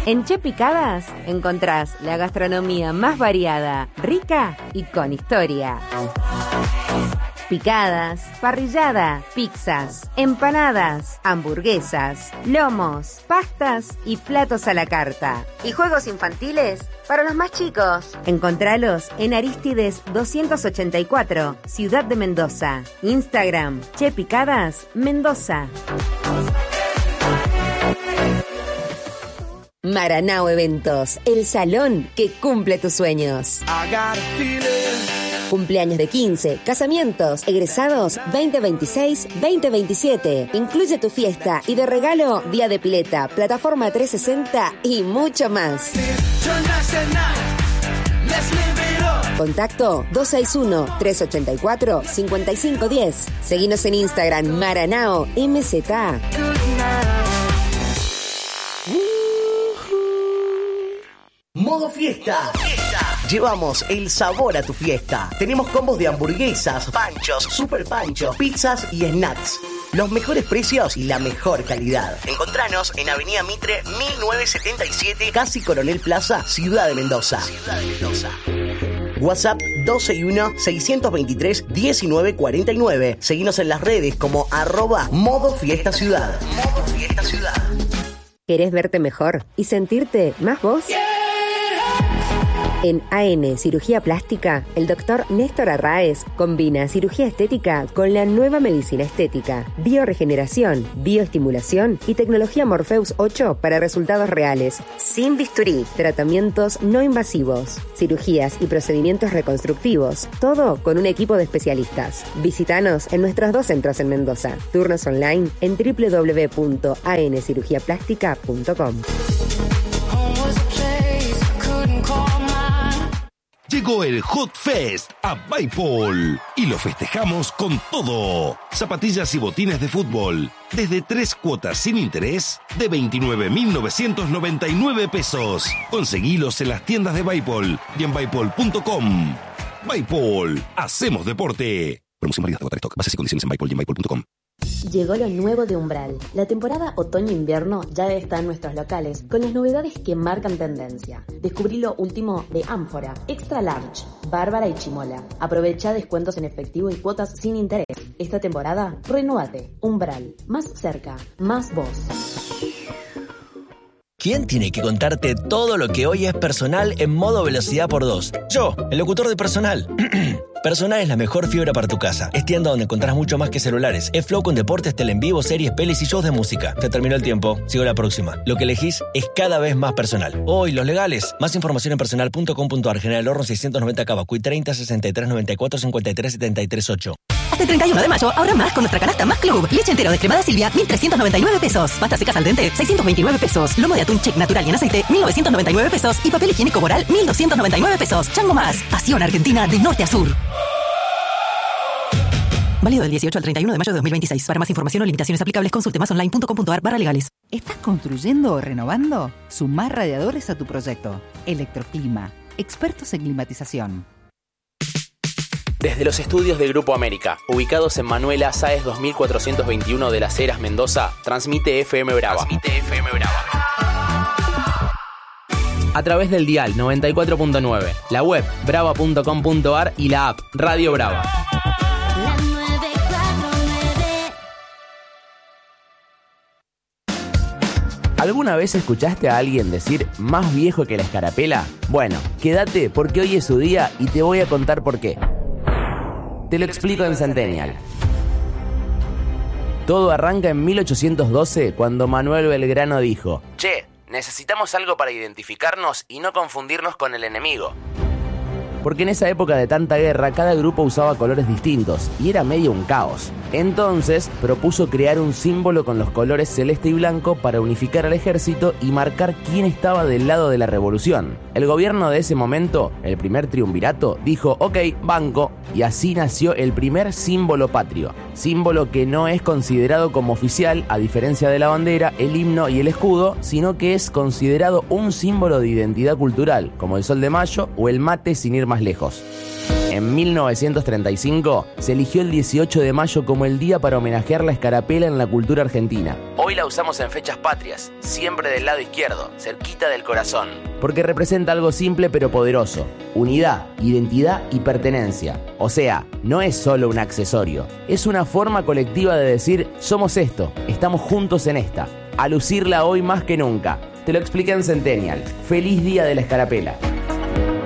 En Che Picadas encontrás la gastronomía más variada, rica y con historia. Picadas, parrillada, pizzas, empanadas, hamburguesas, lomos, pastas y platos a la carta. Y juegos infantiles para los más chicos. Encontralos en Arístides 284, Ciudad de Mendoza. Instagram, Che Picadas, Mendoza. Maranao Eventos, el salón que cumple tus sueños. Cumpleaños de 15, casamientos, egresados 2026-2027. Incluye tu fiesta y de regalo día de pileta, plataforma 360 y mucho más. Contacto 261-384-5510. Seguinos en Instagram Maranao MZ. Modo Fiesta. Llevamos el sabor a tu fiesta. Tenemos combos de hamburguesas, panchos, super panchos, pizzas y snacks. Los mejores precios y la mejor calidad. Encontranos en Avenida Mitre 1977, casi Coronel Plaza, Ciudad de Mendoza. WhatsApp 261-623-1949. Seguinos en las redes como @ModoFiestaCiudad. Modo Fiesta Ciudad. ¿Querés verte mejor y sentirte más vos? En AN Cirugía Plástica, el doctor Néstor Arraez combina cirugía estética con la nueva medicina estética, bioregeneración, bioestimulación y tecnología Morpheus 8 para resultados reales, sin bisturí, tratamientos no invasivos, cirugías y procedimientos reconstructivos, todo con un equipo de especialistas. Visítanos en nuestros 2 centros en Mendoza. Turnos online en www.ancirugiaplástica.com. Llegó el Hot Fest a Baipol y lo festejamos con todo. Zapatillas y botines de fútbol desde 3 cuotas sin interés de 29.999 pesos. Conseguilos en las tiendas de Baipol y en baipol.com. Baipol, hacemos deporte. Promoción válida hasta agotar stock. Bases y condiciones en Baipol y en baipol.com. Llegó lo nuevo de Umbral. La temporada otoño-invierno ya está en nuestros locales con las novedades que marcan tendencia. Descubrí lo último de Ánfora, Extra Large, Bárbara y Chimola. Aprovecha descuentos en efectivo y cuotas sin interés. Esta temporada, renovate. Umbral, más cerca, más vos. ¿Quién tiene que contarte todo lo que hoy es personal en modo velocidad por 2? Yo, el locutor de Personal. Personal es la mejor fibra para tu casa. Es tienda donde encontrás mucho más que celulares. Es Flow con deportes, tele en vivo, series, pelis y shows de música. Se terminó el tiempo. Sigo la próxima. Lo que elegís es cada vez más personal. Hoy, los legales. Más información en personal.com.ar. General Horno 690 Cavacuy 30 63 94 53 73 8. Hasta el 31 de mayo, ahorra más con nuestra canasta Más Club. Leche entero descremada Silvia, 1.399 pesos. Pasta secas al dente, 629 pesos. Lomo de atún check natural y en aceite, 1.999 pesos. Y papel higiénico Boral, 1.299 pesos. Chango Más. Pasión argentina de norte a sur. Válido del 18 al 31 de mayo de 2026. Para más información o limitaciones aplicables, consulte masonline.com.ar/legales. ¿Estás construyendo o renovando? Sumá radiadores a tu proyecto. Electroclima. Expertos en climatización. Desde los estudios de Grupo América, ubicados en Manuela Sáez 2421 de Las Heras, Mendoza, transmite FM Brava. A través del dial 94.9, la web brava.com.ar y la app Radio Brava. ¿Alguna vez escuchaste a alguien decir más viejo que la escarapela? Bueno, quédate porque hoy es su día y te voy a contar por qué. Te lo explico en Centennial. Todo arranca en 1812 cuando Manuel Belgrano dijo: "Che, necesitamos algo para identificarnos y no confundirnos con el enemigo". Porque en esa época de tanta guerra, cada grupo usaba colores distintos y era medio un caos. Entonces, propuso crear un símbolo con los colores celeste y blanco para unificar al ejército y marcar quién estaba del lado de la revolución. El gobierno de ese momento, el primer triunvirato, dijo: "Ok, banco", y así nació el primer símbolo patrio. Símbolo que no es considerado como oficial, a diferencia de la bandera, el himno y el escudo, sino que es considerado un símbolo de identidad cultural, como el Sol de Mayo o el mate sin ir más lejos. En en 1935, se eligió el 18 de mayo como el día para homenajear la escarapela en la cultura argentina. Hoy la usamos en fechas patrias, siempre del lado izquierdo, cerquita del corazón, porque representa algo simple pero poderoso: unidad, identidad y pertenencia. O sea, no es solo un accesorio, es una forma colectiva de decir: somos esto, estamos juntos en esta. A lucirla hoy más que nunca. Te lo expliqué en Centennial. ¡Feliz Día de la Escarapela!